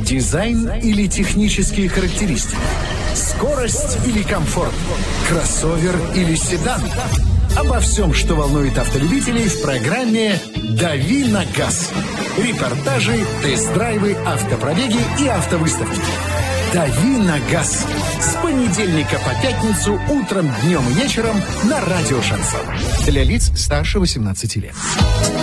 Дизайн или технические характеристики? Скорость или комфорт? Кроссовер или седан? Обо всем, что волнует автолюбителей, в программе «Дави на газ». Репортажи, тест-драйвы, автопробеги и автовыставки. «Дави на газ» с понедельника по пятницу утром, днем и вечером на радио «Шансон». Для лиц старше 18 лет.